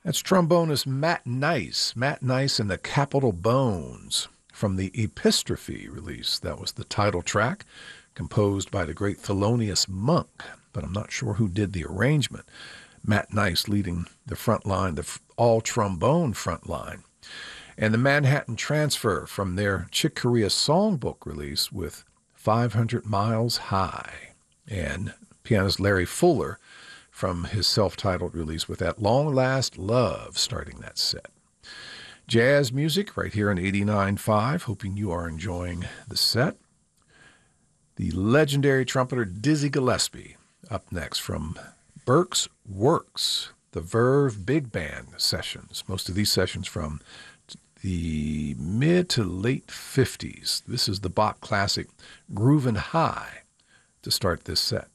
That's trombonist Matt Nice. Matt Nice and the Capital Bones from the Epistrophe release. That was the title track, composed by the great Thelonious Monk, but I'm not sure who did the arrangement. Matt Nice leading the front line, the all-trombone front line. And the Manhattan Transfer from their Chick Corea Songbook release with 500 Miles High. And pianist Larry Fuller from his self-titled release with At Long Last Love starting that set. Jazz music right here on 89.5. Hoping you are enjoying the set. The legendary trumpeter Dizzy Gillespie up next from Burke's Works, the Verve Big Band sessions. Most of these sessions from the mid to late 50s. This is the Bach classic Groovin' High to start this set.